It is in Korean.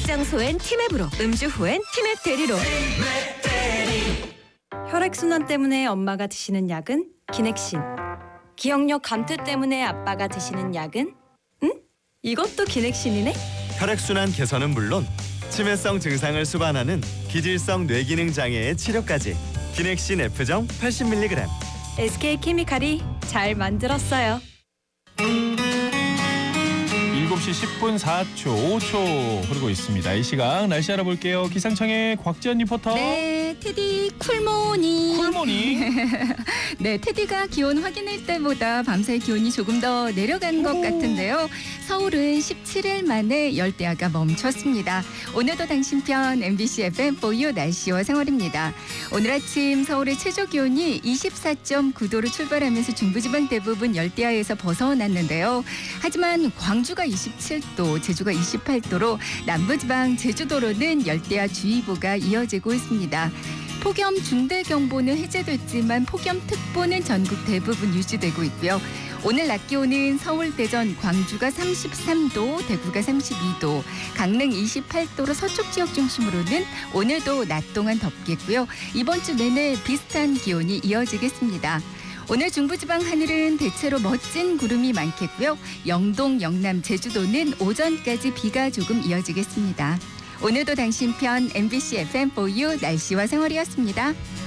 직장 소엔 티맵으로, 음주 후엔 티맵 대리로. 혈액순환 때문에 엄마가 드시는 약은 기넥신. 기억력 감퇴 때문에 아빠가 드시는 약은? 응? 이것도 기넥신이네? 혈액순환 개선은 물론 치매성 증상을 수반하는 기질성 뇌기능 장애의 치료까지. 기넥신 F정 80mg. SK케미칼이 잘 만들었어요. 7시 10분 4초, 5초 흐르고 있습니다. 이 시각 날씨 알아볼게요. 기상청의 곽지연 리포터. 네, 테디 쿨모닝. 쿨모닝. 네, 테디가 기온 확인할 때보다 밤사이 기온이 조금 더 내려간 것 같은데요. 서울은 17일 만에 열대야가 멈췄습니다. 오늘도 당신 편 MBC FM4U 날씨와 생활입니다. 오늘 아침 서울의 최저 기온이 24.9도로 출발하면서 중부지방 대부분 열대야에서 벗어났는데요. 하지만 광주가 27도, 제주가 28도로 남부지방 제주도로는 열대야 주의보가 이어지고 있습니다. 폭염 중대경보는 해제됐지만 폭염특보는 전국 대부분 유지되고 있고요. 오늘 낮 기온은 서울, 대전, 광주가 33도, 대구가 32도, 강릉 28도로 서쪽 지역 중심으로는 오늘도 낮 동안 덥겠고요. 이번 주 내내 비슷한 기온이 이어지겠습니다. 오늘 중부지방 하늘은 대체로 멋진 구름이 많겠고요. 영동, 영남, 제주도는 오전까지 비가 조금 이어지겠습니다. 오늘도 당신 편 MBC FM4U 날씨와 생활이었습니다.